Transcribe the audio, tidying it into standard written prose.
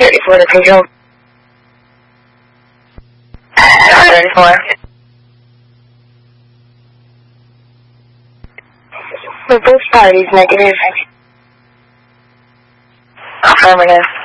34 to control. 34. For both parties, negative. Affirmative.